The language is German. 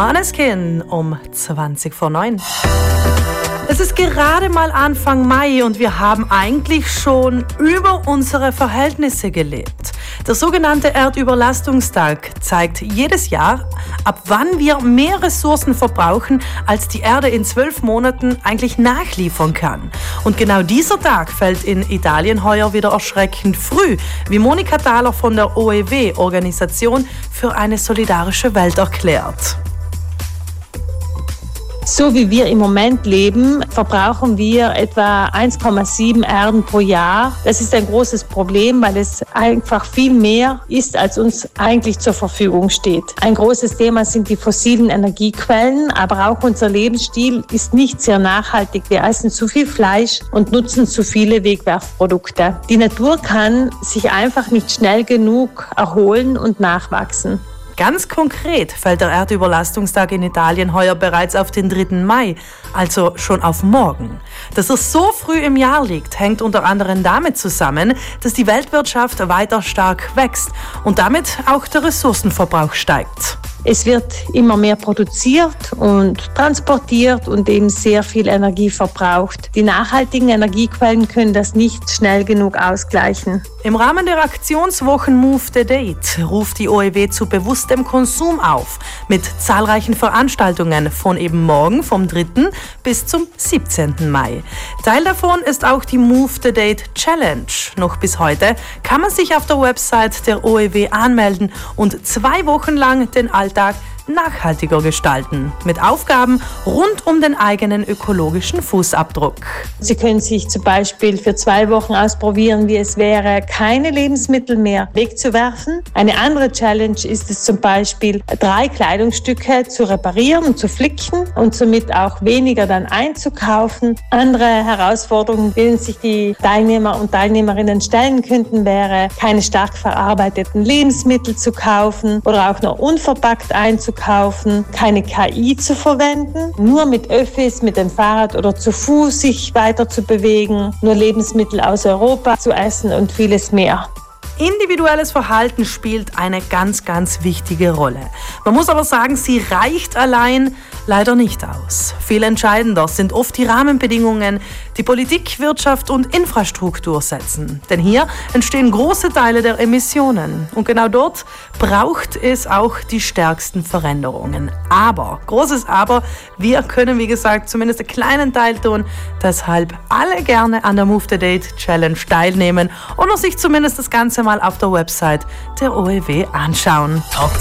Måneskin um 8:20. Es ist gerade mal Anfang Mai und wir haben eigentlich schon über unsere Verhältnisse gelebt. Der sogenannte Erdüberlastungstag zeigt jedes Jahr, ab wann wir mehr Ressourcen verbrauchen, als die Erde in 12 Monaten eigentlich nachliefern kann. Und genau dieser Tag fällt in Italien heuer wieder erschreckend früh, wie Monika Thaler von der OEW, Organisation für eine solidarische Welt, erklärt. So wie wir im Moment leben, verbrauchen wir etwa 1,7 Erden pro Jahr. Das ist ein großes Problem, weil es einfach viel mehr ist, als uns eigentlich zur Verfügung steht. Ein großes Thema sind die fossilen Energiequellen, aber auch unser Lebensstil ist nicht sehr nachhaltig. Wir essen zu viel Fleisch und nutzen zu viele Wegwerfprodukte. Die Natur kann sich einfach nicht schnell genug erholen und nachwachsen. Ganz konkret fällt der Erdüberlastungstag in Italien heuer bereits auf den 3. Mai, also schon auf morgen. Dass er so früh im Jahr liegt, hängt unter anderem damit zusammen, dass die Weltwirtschaft weiter stark wächst und damit auch der Ressourcenverbrauch steigt. Es wird immer mehr produziert und transportiert und eben sehr viel Energie verbraucht. Die nachhaltigen Energiequellen können das nicht schnell genug ausgleichen. Im Rahmen der Aktionswochen Move the Date ruft die OEW zu bewusstem Konsum auf, mit zahlreichen Veranstaltungen von eben morgen vom 3. bis zum 17. Mai. Teil davon ist auch die Move the Date Challenge. Noch bis heute kann man sich auf der Website der OEW anmelden und 2 Wochen lang den Alltag nachhaltiger gestalten, mit Aufgaben rund um den eigenen ökologischen Fußabdruck. Sie können sich zum Beispiel für 2 Wochen ausprobieren, wie es wäre, keine Lebensmittel mehr wegzuwerfen. Eine andere Challenge ist es zum Beispiel, 3 Kleidungsstücke zu reparieren und zu flicken und somit auch weniger dann einzukaufen. Andere Herausforderungen, denen sich die Teilnehmer und Teilnehmerinnen stellen könnten, wäre, keine stark verarbeiteten Lebensmittel zu kaufen oder auch nur unverpackt einzukaufen, keine KI zu verwenden, nur mit Öffis, mit dem Fahrrad oder zu Fuß sich weiter zu bewegen, nur Lebensmittel aus Europa zu essen und vieles mehr. Individuelles Verhalten spielt eine ganz, ganz wichtige Rolle. Man muss aber sagen, sie reicht allein leider nicht aus. Viel entscheidender sind oft die Rahmenbedingungen, die Politik, Wirtschaft und Infrastruktur setzen. Denn hier entstehen große Teile der Emissionen. Und genau dort braucht es auch die stärksten Veränderungen. Aber, großes Aber, wir können, wie gesagt, zumindest einen kleinen Teil tun. Deshalb alle gerne an der Move the Date Challenge teilnehmen oder sich zumindest das Ganze mal auf der Website der OEW anschauen.